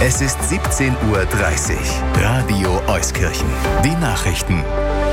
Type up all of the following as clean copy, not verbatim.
Es ist 17:30 Uhr. Radio Euskirchen. Die Nachrichten.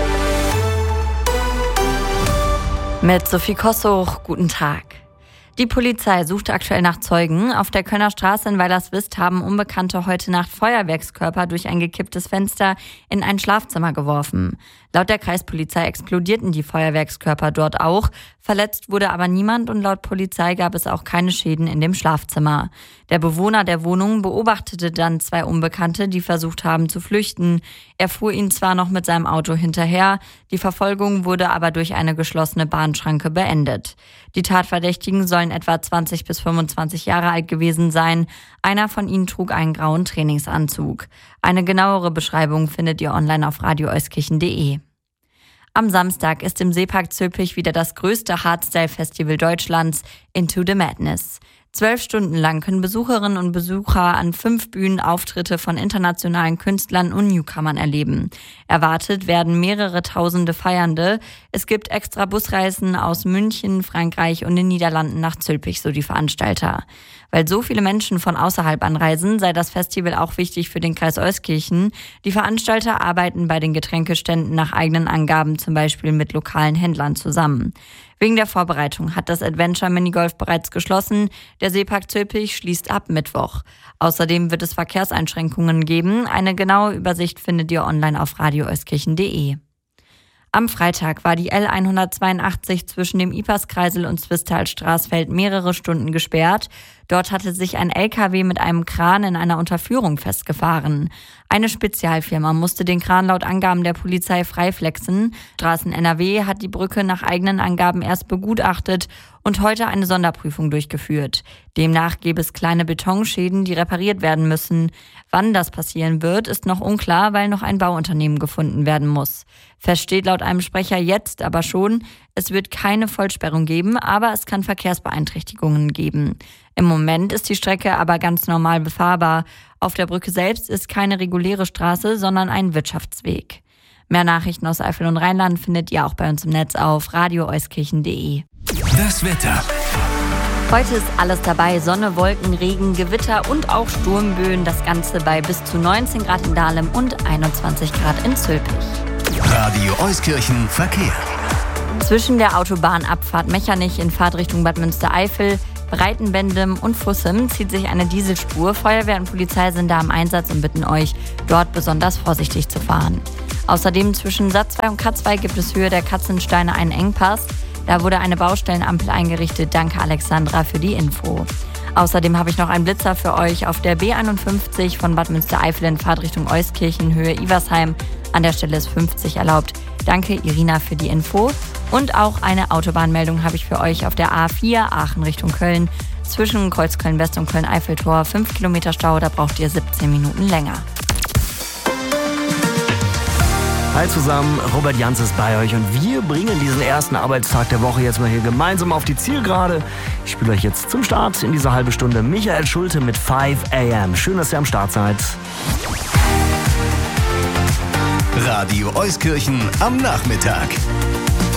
Mit Sophie Kossuch, guten Tag. Die Polizei sucht aktuell nach Zeugen. Auf der Kölner Straße in Weilerswist haben Unbekannte heute Nacht Feuerwerkskörper durch ein gekipptes Fenster in ein Schlafzimmer geworfen. Laut der Kreispolizei explodierten die Feuerwerkskörper dort auch. Verletzt wurde aber niemand und laut Polizei gab es auch keine Schäden in dem Schlafzimmer. Der Bewohner der Wohnung beobachtete dann zwei Unbekannte, die versucht haben zu flüchten. Er fuhr ihnen zwar noch mit seinem Auto hinterher, die Verfolgung wurde aber durch eine geschlossene Bahnschranke beendet. Die Tatverdächtigen sollen etwa 20 bis 25 Jahre alt gewesen sein. Einer von ihnen trug einen grauen Trainingsanzug. Eine genauere Beschreibung findet ihr online auf radioeuskirchen.de. Am Samstag ist im Seepark Zülpich wieder das größte Hardstyle-Festival Deutschlands, Into the Madness. 12 Stunden lang können Besucherinnen und Besucher an 5 Bühnen Auftritte von internationalen Künstlern und Newcomern erleben. Erwartet werden mehrere tausende Feiernde. Es gibt extra Busreisen aus München, Frankreich und den Niederlanden nach Zülpich, so die Veranstalter. Weil so viele Menschen von außerhalb anreisen, sei das Festival auch wichtig für den Kreis Euskirchen. Die Veranstalter arbeiten bei den Getränkeständen nach eigenen Angaben zum Beispiel mit lokalen Händlern zusammen. Wegen der Vorbereitung hat das Adventure Minigolf bereits geschlossen. Der Seepark Zülpich schließt ab Mittwoch. Außerdem wird es Verkehrseinschränkungen geben. Eine genaue Übersicht findet ihr online auf radioeuskirchen.de. Am Freitag war die L182 zwischen dem Iperskreisel und Zwistal-Straßfeld mehrere Stunden gesperrt. Dort hatte sich ein LKW mit einem Kran in einer Unterführung festgefahren. Eine Spezialfirma musste den Kran laut Angaben der Polizei freiflexen. Straßen NRW hat die Brücke nach eigenen Angaben erst begutachtet und heute eine Sonderprüfung durchgeführt. Demnach gäbe es kleine Betonschäden, die repariert werden müssen. Wann das passieren wird, ist noch unklar, weil noch ein Bauunternehmen gefunden werden muss. Fest steht laut einem Sprecher jetzt aber schon, es wird keine Vollsperrung geben, aber es kann Verkehrsbeeinträchtigungen geben. Im Moment ist die Strecke aber ganz normal befahrbar. Auf der Brücke selbst ist keine reguläre Straße, sondern ein Wirtschaftsweg. Mehr Nachrichten aus Eifel und Rheinland findet ihr auch bei uns im Netz auf radioeuskirchen.de. Das Wetter. Heute ist alles dabei, Sonne, Wolken, Regen, Gewitter und auch Sturmböen. Das Ganze bei bis zu 19 Grad in Dahlem und 21 Grad in Zülpich. Radio Euskirchen Verkehr. Zwischen der Autobahnabfahrt Mechernich in Fahrtrichtung Bad Münstereifel, Breitenbendem und Fussem zieht sich eine Dieselspur. Feuerwehr und Polizei sind da im Einsatz und bitten euch, dort besonders vorsichtig zu fahren. Außerdem zwischen Satzwey und Katzwey gibt es Höhe der Katzensteine einen Engpass. Da wurde eine Baustellenampel eingerichtet. Danke Alexandra für die Info. Außerdem habe ich noch einen Blitzer für euch auf der B51 von Bad Münstereifel in Fahrtrichtung Euskirchen, Höhe Iversheim. An der Stelle ist 50 erlaubt. Danke Irina für die Info. Und auch eine Autobahnmeldung habe ich für euch auf der A4 Aachen Richtung Köln. Zwischen Kreuzköln West und Köln-Eiffeltor 5 Kilometer Stau, da braucht ihr 17 Minuten länger. Hi zusammen, Robert Jans ist bei euch und wir bringen diesen ersten Arbeitstag der Woche jetzt mal hier gemeinsam auf die Zielgerade. Ich spiele euch jetzt zum Start in dieser halbe Stunde Michael Schulte mit 5 AM. Schön, dass ihr am Start seid. Radio Euskirchen am Nachmittag.